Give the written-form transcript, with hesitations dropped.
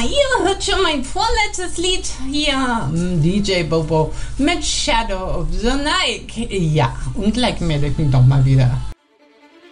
ihr hört schon mein vorletztes Lied hier. DJ Bobo mit Shadow of the Night. Ja, und gleich melde ich mich doch mal wieder.